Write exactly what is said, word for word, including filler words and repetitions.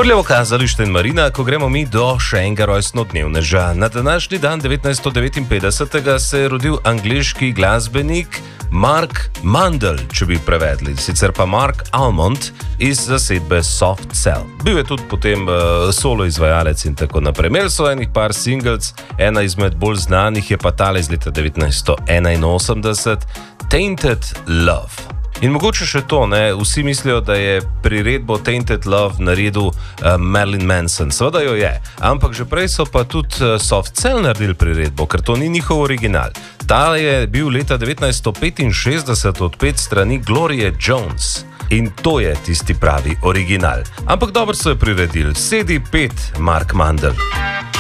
Frljevo kazalište in marina, ko gremo mi do še enega rojstnodnevneža. Na današnji dan devetnajststo devetinpetdeset se je rodil angleški glasbenik Mark Mandel, če bi prevedli, sicer pa Mark Almond iz zasedbe Soft Cell. Bil je tudi potem uh, solo izvajalec in tako naprej. Imeli so enih par singles, ena izmed bolj znanih je pa tale iz leta devetnajststo enainosemdeset, Tainted Love. In mogoče še to, ne, vsi mislijo, da je priredbo Tainted Love naredil uh, Marilyn Manson. Seveda jo je, ampak že prej so pa tudi uh, Soft Cell naredili priredbo, ker to ni njihov original. Ta je bil leta devetnajststo petinšestdeset odpet strani Glorie Jones. In to je tisti pravi original. Ampak dobro so jo priredili. Sedi pet, Mark Mandel.